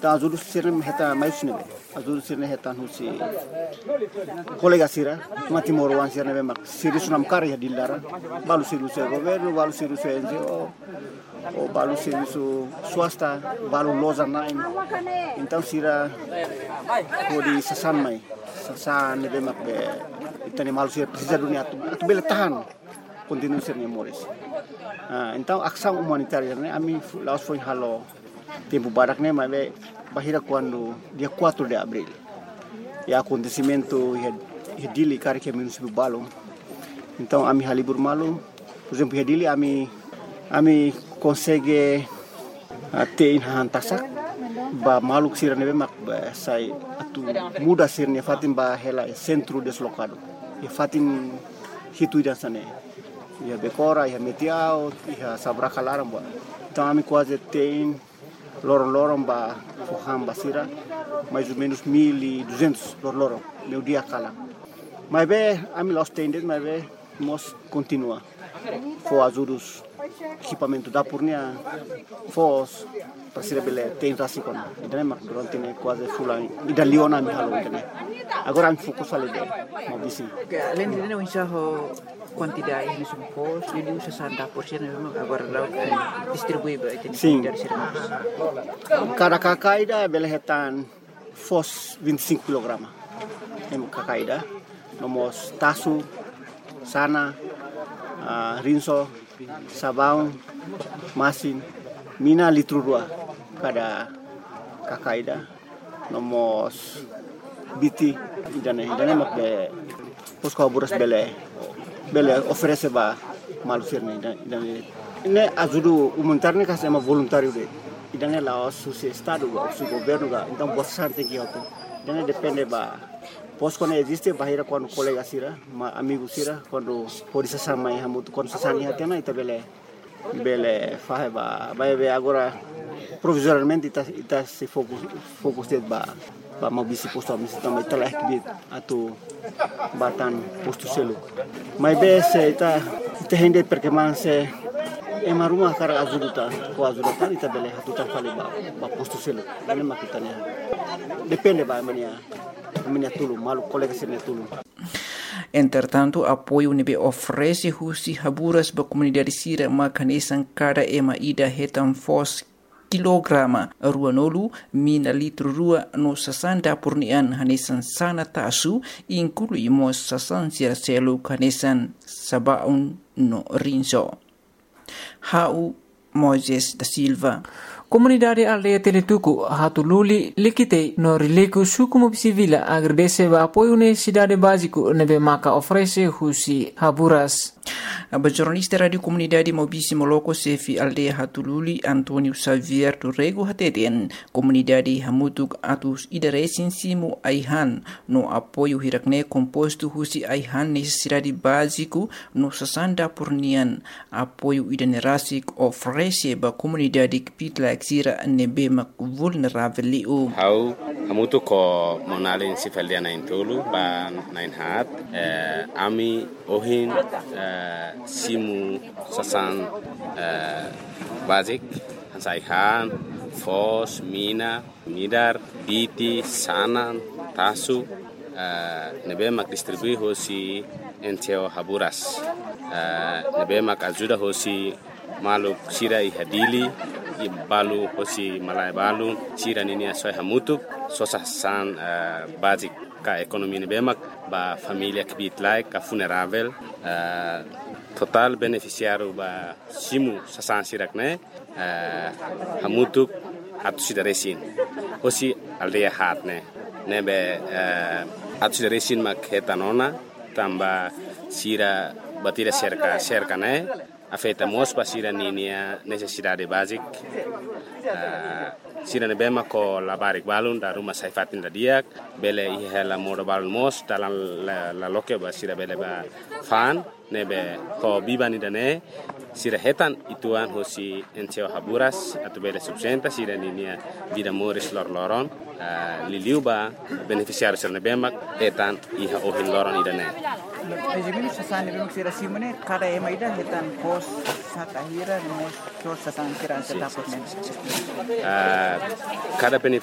ta azul sirne heta mais ne azul sirne heta husi kolega sira mati morwan sirne be mak siri sunam kar ya dilara balu siru se governo balu siru se NGO o balu siru swasta balu loza nain então sira kodi sasan mai sasan ne be mak be itani malu sira precisa dunia atu bele tahan continue sirne moris então ação humanitária né ami laos foi halo tempo barak né mas bahira quando dia 4 de abril e acontecimento hedili kari que município Balong então ami halibur malu por exemplo hedili ami consegue ter hantasak ba maluk sirane be mak sai atu muda sirne fatim ba hela centro deslocado e fatim hitu dan sane ya bekora ya metiao ya sabra kalaram ba então ami quase tem lorong-lorong ba foham basira mais ou menos 1.200 lorong meu dia kala mas be ami lost tendes mas be mos continua fo azurus equipamento da purnia fos para bele tem rasikon idane mak durante ne quase fulan ida liona mi halo idane agora am fokus ale de mo bisi além de não enxerro quantidade de supos ele usa 60% agora lá distribui para dari cada kakaida bele hetan fos 25 kg em kakaida nomos tasu sana rinso sabão masin mina litro dua cada kakaida nomos biti idane mak be pos buras bele oferece ba malu sirne idane ne ajudo humanitário que é voluntário de idane lá o estado o governo ga então bossa tem que auto idane depende ba pos quando existe bahira quando colega sira amigo sira quando pode se sama e hamutu quando se sani hatena ita bele fahe ba be agora provisoriamente ita se focus de ba mau bisi posto misi também telah kibit atau batan posto selo mas be se ita hende perkembangan se ema rumah kara azuduta ita bele hatutan fali ba posto selo ini makitanya depende ba mania tulu malu colega sirne tulu. Entretanto, apoio nebe oferece husi haburas ba comunidade sira makanesan cada ema ida hetam fos kilograma ruanolu mina litro rua no sasanda purnian hanesan sana tasu inclui mos sasan sira selu hanesan sabaun no rinso. Hau Moises da Silva. Comunidade aldeia Teletuku hatululi likite no rileku sukumu civila agradece o apoio na cidade básico nebe maka oferece husi haburas. A jornalista radio comunidade Mobisi Moloko Sefi aldeia hatululi Antonio Xavier Turrego hateten comunidade hamutuk atus idaresin simu aihan no apoio hirakne composto husi aihan necessidade básico no sasanda purnian apoio idanerasik oferece ba comunidade kpitla sira nebe mak vulnerável liu. Hau hamutu ko monalin sifeldia na intulu ba nain hat ami ohin simu sasan basic hansaihan fos mina midar biti sanan tasu nebe mak distribui hosi enteo haburas nebe mak ajuda hosi maluk sira ihadili balu hosi malai balu sira nini asoy hamutuk sosasan basic ka ekonomi nebe mak ba família kbitlai ka funerável total beneficiário ba simu sasan sirakne hamutuk hatu sidaresin hosi aldeia hatne nebe hatu sidaresin mak hetanona tamba sira batira cerca ne afeta mos pa sira ninia necessidade basic sira ne bema ko labarik balun da rumah saifatin da diak bele ihela modo balun mos dalam la loke ba sira bele ba fan nebe ko bibani dane sira hetan ituan hosi enteo haburas atau bele subsenta sira ninia vida moris loron liliuba beneficiário sira ne bema hetan iha ohin loron idane. Ejimini sasan nebe sira simone kada ema ida hetan pos sakahira mos sasan sira setaput cada